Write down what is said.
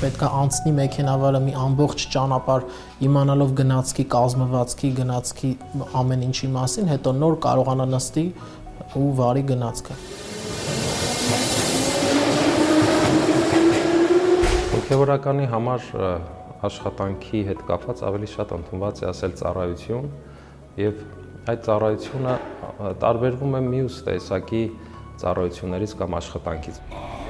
պետք է անցնի մեքենավարը մի ամբողջ ճանապարհ իմանալով գնացքի, կազմվածքի, գնացքի ամեն ինչի մասին, հետո նոր կարողանա նստի ու վարի գնացքը։ Հոգևորականի համար աշխատանքի հետ կապված ավելի շատ ընդունված է ասել ծառայություն, եւ այդ ծառայությունը տարբերվում է մյուս տեսակի ծառայություններից կամ աշխատանքից։